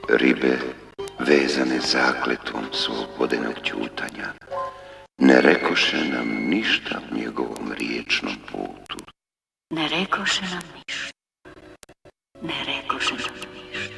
Ribe, vezane zakletvom svog vodenog ćutanja, ne rekoše nam ništa u njegovom riječnom putu. Ne rekoše nam ništa. Ne rekoše nam ništa.